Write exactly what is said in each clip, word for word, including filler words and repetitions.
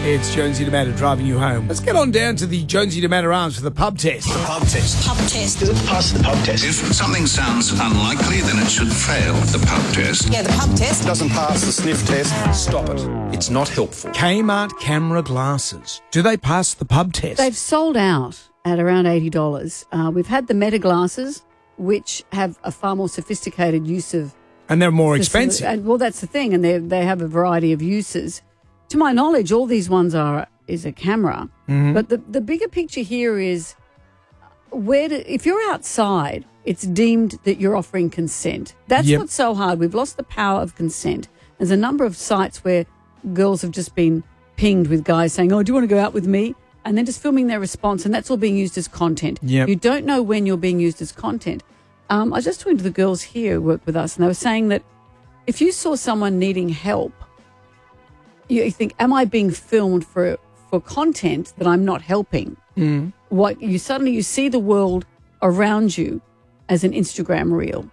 It's Jonesy DeMatter driving you home. Let's get on down to the Jonesy DeMatter Arms for the pub test. The pub test. Pub test. Does it pass the pub test? If something sounds unlikely, then it should fail the pub test. Yeah, the pub test. Doesn't pass the sniff test. Stop it. It's not helpful. Kmart camera glasses. Do they pass the pub test? They've sold out at around eighty dollars. Uh, we've had the Meta glasses, which have a far more sophisticated use of... And they're more expensive. And, well, that's the thing, and they they have a variety of uses. To my knowledge, all these ones are is a camera. Mm-hmm. But the, the bigger picture here is, where do, if you're outside, it's deemed that you're offering consent. That's Yep. what's so hard. We've lost the power of consent. There's a number of sites where girls have just been pinged with guys saying, oh, do you want to go out with me? And then just filming their response, and that's all being used as content. Yep. You don't know when you're being used as content. Um, I was just talking to the girls here who work with us, and they were saying that if you saw someone needing help, you think, am I being filmed for for content that I'm not helping? Mm. What you suddenly you see the world around you as an Instagram reel.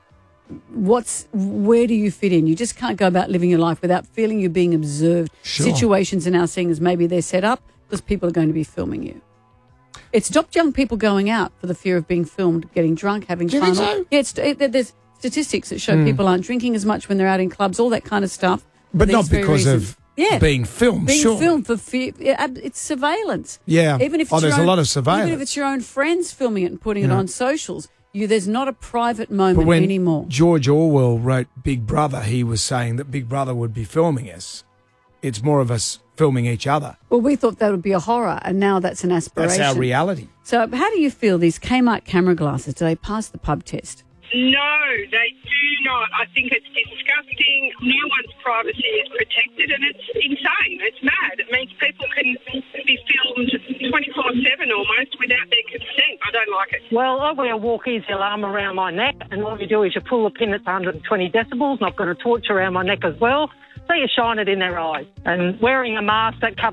What's where do you fit in? You just can't go about living your life without feeling you're being observed. Sure. Situations are now seeing as maybe they're set up because people are going to be filming you. It stopped young people going out for the fear of being filmed, getting drunk, having Do you fun. think so? Yeah, it's, it, there's statistics that show Mm. people aren't drinking as much when they're out in clubs, all that kind of stuff. But for not these very because reasons. of yeah. being filmed, being sure. filmed for fear. Yeah, ab- it's surveillance. Yeah. Even if it's oh, there's your own, a lot of surveillance. Even if it's your own friends filming it and putting Yeah. it on socials, you there's not a private But moment when anymore. George Orwell wrote Big Brother, he was saying that Big Brother would be filming us. It's more of us filming each other. Well, we thought that would be a horror, and now that's an aspiration. That's our reality. So how do you feel these Kmart camera glasses, do they pass the pub test? No, they do not. I think it's disgusting. No one's privacy is protected, and it's insane. It's mad. It means people can be filmed twenty-four seven almost without their consent. I don't like it. Well, I wear a walk easy alarm around my neck, and all you do is you pull the pin at one hundred twenty decibels, and I've got a torch around my neck as well. So you shine it in their eyes. And wearing a mask that covers